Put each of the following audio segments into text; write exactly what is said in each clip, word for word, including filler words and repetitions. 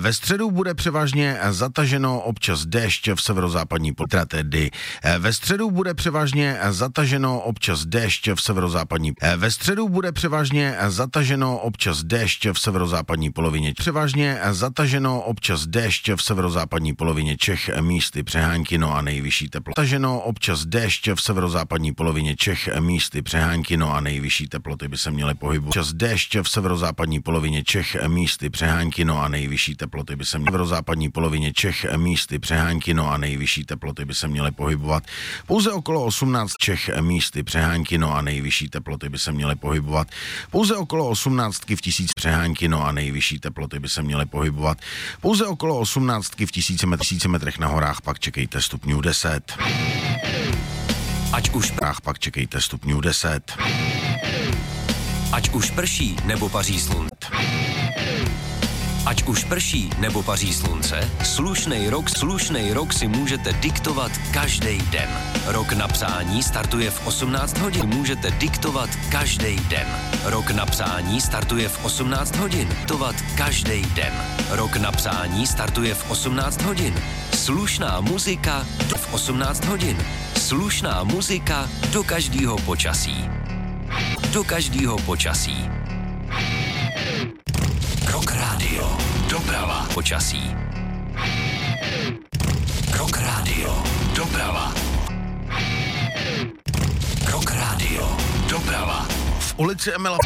Ve středu bude převážně zataženo, občas déšť v severozápadní polové, tedy ve středu bude převážně zataženo, občas déšť v severozápadní Ve středu bude převážně zataženo, občas déšť v severozápadní polovině převážně zataženo, občas déšť v severozápadní polovině Čech, místy přehánky, no a nejvyšší teplota. Zataženo, občas déšť v severozápadní polovině Čech, místy přehánky, no a nejvyšší teploty by se měly pohybovat. Občas déšť v severozápadní polovině Čech, místy přehánky, no a nejvyšší teploty by se měly v severozápadní polovině Čech, místy přehánky, no a nejvyšší teploty by se měly pohybovat pouze okolo osmnáct Čech, místy přehánky, no a nejvyšší teploty by se měly pohybovat pouze okolo osmnáctky v tisíc přehánky, no a nejvyšší teploty by se měly pohybovat pouze okolo osmnáctky v tisíci, met, tisíci metrech na horách, pak čekejte stupňů deset. Ať už prách, pak čekejte stupňů deset. Ať už prší nebo paří slunce. Ať už prší nebo paří slunce, slušnej rok, slušnej rok si můžete diktovat každý den. Rok na psání startuje v osmnáct hodin. Můžete diktovat každý den. Rok na psání startuje v osmnáct hodin. Diktovat každý den. Rok na psání startuje v osmnáct hodin. Slušná muzika v osmnáct hodin. Slušná muzika do každého počasí. Do každého počasí. Rock Radio. Doprava. Počasí. Rock Radio. Doprava. Rock Radio. Doprava. V ulici Emila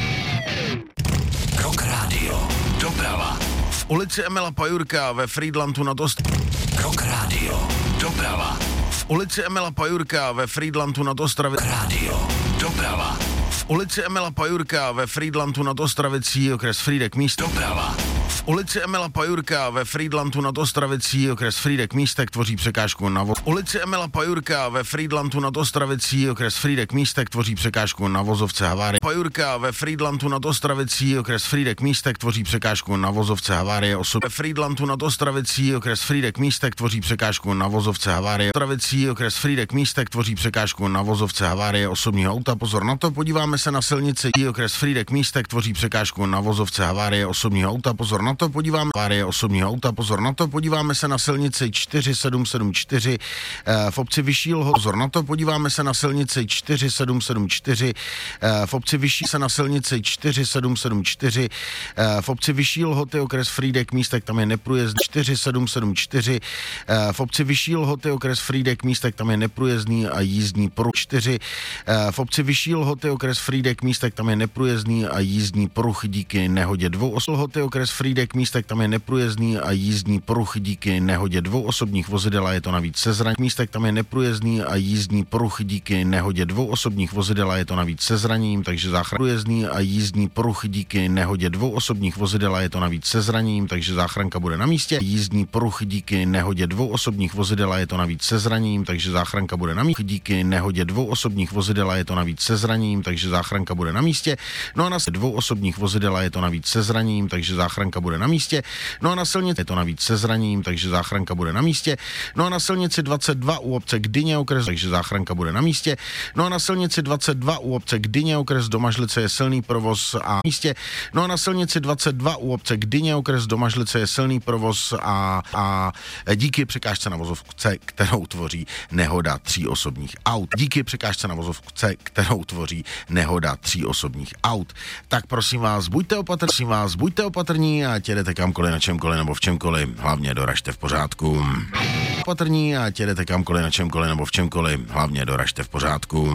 Rock Radio. Doprava. V ulici Emila Pajurka ve Friedlandu nad Ostravou. Rock Radio. Doprava. V ulici Emila Pajurka ve Friedlandu nad Ostravou. Radio. Doprava. V ulici Emila Pajurka ve Friedlandu nad Ostravicí, okres Frýdek místek. Doprava. V ulici Emila Pajurka ve Friedlandu nad Ostravicí, okres Frýdek místek tvoří překážku na voz. V ulici Emila Pajurka ve Friedlandu nad Ostravicí, okres Frýdek místek tvoří překážku na vozovce havárie. Pajurka ve Friedlandu nad Ostravicí, okres Frýdek místek tvoří překážku na vozovce havárie osoby. Ve Friedlandu nad Ostravicí, okres Frýdek místek tvoří překážku na vozovce havárie. Ostravicí, okres Frýdek místek tvoří překážku na vozovce havárie osobního auta. Pozor na to, podíváme se na silnici. Okres Frýdek místek tvoří překážku na vozovce havárie osobního auta. Pozor na to, podíváme havárie osobního auta. Pozor na to, podíváme se na silnici čtyři sedm sedm čtyři v obci Vyšší Lhoty. Pozor na to, podíváme se na silnici čtyři sedm sedm čtyři v obci Vyšší se na silnici čtyři sedm sedm čtyři v obci Vyšší Lhoty, okres Frýdek místek, tam je neprůjezdný. čtyři sedm sedm čtyři v obci Vyšší Lhoty, okres Frýdek místek, tam je neprůjezdný a jízdní pruh. čtyři v obci Vyšší Lhoty, okres Frýdek místek, tam je neprůjezdný a jízdní pruh díky nehodě dvou osob. Lhoty, okres Frýdek místek, tam je neprůjezdný a jízdní pruh díky nehodě dvou osobních vozidel a je to navíc se zraněním. Místek, tam je neprůjezdný a jízdní pruh díky nehodě dvou osobních vozidel a je to navíc se zraněním, takže záchranka průjezdný a jízdní pruh díky nehodě dvou osobních vozidel a je to navíc se zraněním, takže záchranka bude na místě. Jízdní pruh díky nehodě dvou osobních vozidel a je to navíc se zraněním, takže záchranka bude na místě. Díky nehodě dvou osobních vozidel a je to navíc se zraněním, takže záchranka bude na místě. No a na dvou osobních vozidel a je to navíc se zraněním, takže záchranka bude na místě. No a na silnici je to navíc se zraněním, takže záchranka bude na místě. No a na silnici dvacet dva u obce Gdyně, okres, takže záchranka bude na místě. No a na silnici dvacet dva u obce Gdyně, okres Domažlice je silný provoz a místě. No a na silnici dvacet dva u obce Gdyně, okres Domažlice je silný provoz a, a díky překážce na vozovce, kterou tvoří nehoda tří osobních aut. Díky překážce na vozovce, kterou tvoří nehoda tří osobních aut. Tak prosím vás, buďte opatrní, prosím vás, buďte opatrní a jedete kamkoliv, na čemkoliv nebo v čemkoliv, hlavně doražte v pořádku. Opatrní a jedete kamkoliv, na čemkoliv nebo v čemkoliv, hlavně doražte v pořádku.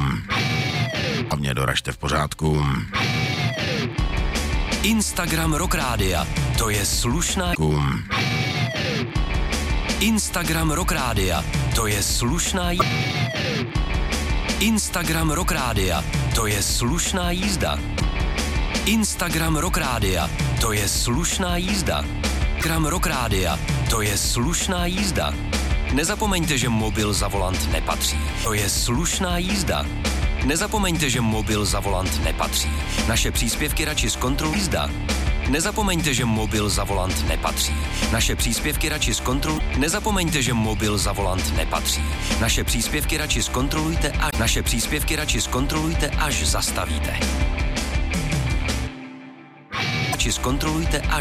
Hlavně doražte v pořádku. Instagram Rock Rádia, to je slušná... Instagram Rock Rádia, to je slušná... Instagram Rock Rádia, to je slušná jízda. Instagram Rock Rádia, to je slušná jízda. Instagram Rock Rádia, to je slušná jízda. Nezapomeňte, že mobil za volant nepatří. To je slušná jízda. Nezapomeňte, že mobil za volant nepatří. Naše příspěvky radši zkontroluj jízda. Nezapomeňte, že mobil za volant nepatří. Naše příspěvky radši zkontroluj. Nezapomeňte, že mobil za volant nepatří. Naše příspěvky radši zkontrolujte a naše příspěvky radši zkontrolujte, až zastavíte. Radši zkontrolujte až